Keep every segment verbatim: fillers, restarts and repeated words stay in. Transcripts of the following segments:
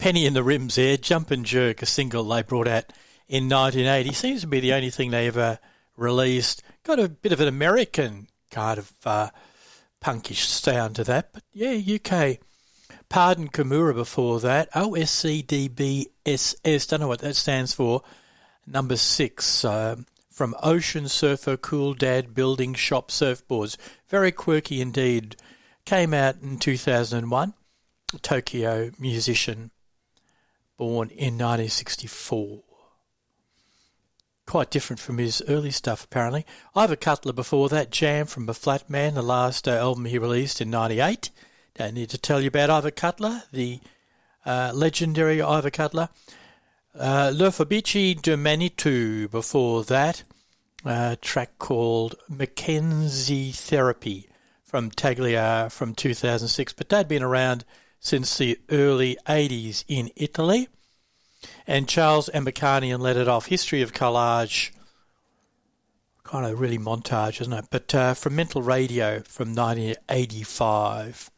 Penny in the Rims there, Jump and Jerk, a single they brought out in nineteen eighty. Seems to be the only thing they ever released. Got a bit of an American kind of uh, punkish sound to that. But yeah, U K. Pardon Kimura before that. O S C D B S S, don't know what that stands for. Number six, uh, from Ocean Surfer, Cool Dad, Building Shop Surfboards. Very quirky indeed. Came out in two thousand one. Tokyo musician, born in nineteen sixty-four. Quite different from his early stuff, apparently. Ivor Cutler before that. Jam from The Flat Man, the last uh, album he released in ninety-eight. Don't need to tell you about Ivor Cutler, the uh, legendary Ivor Cutler. Uh, Le Fabici de Manitou before that. A track called Mackenzie Therapy from Taglia from two thousand six. But they'd been around since the early eighties in Italy. And Charles Ambacanian led it off. History of Collage. Kind of really montage, isn't it? But uh, from Mental Radio from nineteen eighty-five.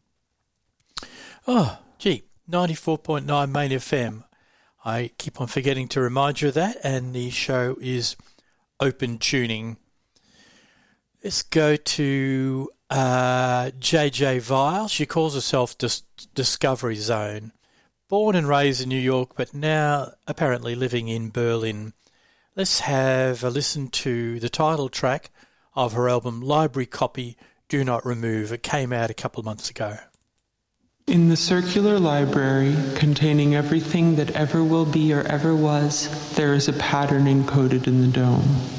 Oh, gee, ninety-four point nine Main F M. I keep on forgetting to remind you of that, and the show is Open Tuning. Let's go to uh, J J Vile. She calls herself Dis- Discovery Zone. Born and raised in New York, but now apparently living in Berlin. Let's have a listen to the title track of her album, Library Copy, Do Not Remove. It came out a couple of months ago. In the circular library, containing everything that ever will be or ever was, there is a pattern encoded in the dome.